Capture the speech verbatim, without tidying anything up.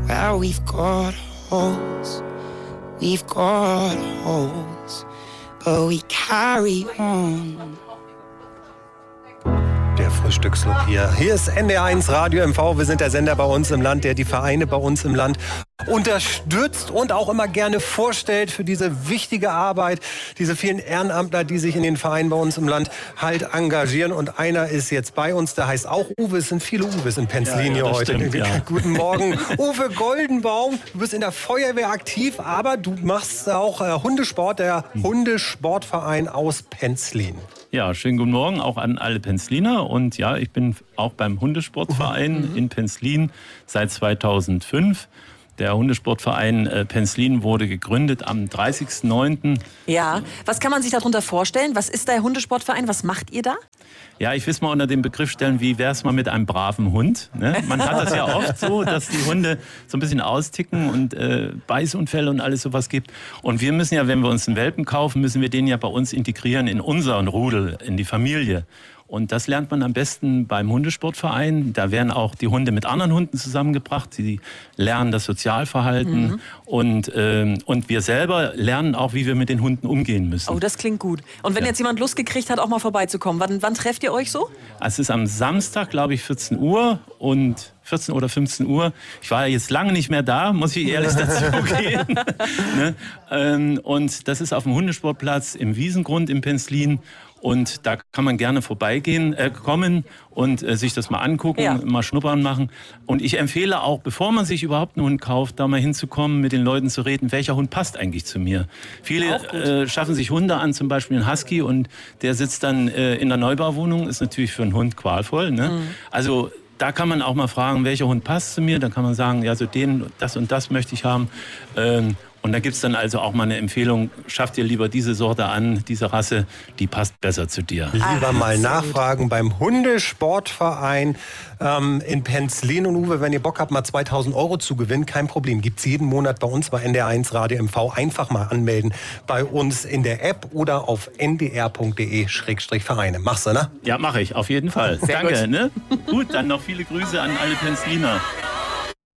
Well, we've got holes, we've got holes, but we carry on. Der Frühstückslook hier. Hier ist N D R eins Radio M V. Wir sind der Sender bei uns im Land, der die Vereine bei uns im Land unterstützt und auch immer gerne vorstellt für diese wichtige Arbeit. Diese vielen Ehrenamtler, die sich in den Vereinen bei uns im Land halt engagieren. Und einer ist jetzt bei uns, der heißt auch Uwe. Es sind viele Uwes in Penzlin ja, ja, hier heute. Stimmt, ja. Guten Morgen. Uwe Goldenbaum, du bist in der Feuerwehr aktiv, aber du machst auch äh, Hundesport, der Hundesportverein aus Penzlin. Ja, schönen guten Morgen auch an alle Penzliner. Und ja, ich bin auch beim Hundesportverein mhm. in Penzlin seit zweitausendfünf. Der Hundesportverein äh, Penzlin wurde gegründet am dreißigsten neunten Ja, was kann man sich darunter vorstellen? Was ist der Hundesportverein? Was macht ihr da? Ja, ich will es mal unter den Begriff stellen, wie wäre es mal mit einem braven Hund? Ne? Man hat das ja oft so, dass die Hunde so ein bisschen austicken und äh, Beißunfälle und alles sowas gibt. Und wir müssen ja, wenn wir uns einen Welpen kaufen, müssen wir den ja bei uns integrieren in unseren Rudel, in die Familie. Und das lernt man am besten beim Hundesportverein. Da werden auch die Hunde mit anderen Hunden zusammengebracht. Sie lernen das Sozialverhalten mhm. und, ähm, und wir selber lernen auch, wie wir mit den Hunden umgehen müssen. Oh, das klingt gut. Und wenn ja. jetzt jemand Lust gekriegt hat, auch mal vorbeizukommen, wann, wann trefft ihr euch so? Es ist am Samstag, glaube ich, vierzehn Uhr und vierzehn oder fünfzehn Uhr. Ich war ja jetzt lange nicht mehr da, muss ich ehrlich dazu gehen. ne? ähm, und das ist auf dem Hundesportplatz im Wiesengrund in Penzlin. Und da kann man gerne vorbeigehen, äh, kommen und äh, sich das mal angucken, ja. mal schnuppern machen. Und ich empfehle auch, bevor man sich überhaupt einen Hund kauft, da mal hinzukommen, mit den Leuten zu reden, welcher Hund passt eigentlich zu mir. Viele äh, schaffen sich Hunde an, zum Beispiel einen Husky, und der sitzt dann äh, in der Neubauwohnung, ist natürlich für einen Hund qualvoll. Ne? Mhm. Also da kann man auch mal fragen, welcher Hund passt zu mir. Dann kann man sagen, ja, so den, das und das möchte ich haben. Ähm, Und da gibt es dann also auch mal eine Empfehlung, schaff dir lieber diese Sorte an, diese Rasse, die passt besser zu dir. Lieber mal nachfragen beim Hundesportverein ähm, in Penzlin. Und Uwe, wenn ihr Bock habt, mal zweitausend Euro zu gewinnen, kein Problem. Gibt es jeden Monat bei uns bei N D R eins Radio M V. Einfach mal anmelden bei uns in der App oder auf n d r punkt d e Schrägstrich Vereine. Machst du, ne? Ja, mache ich, auf jeden Fall. Sehr Danke. Gut. Ne? Gut, dann noch viele Grüße an alle Penzliner.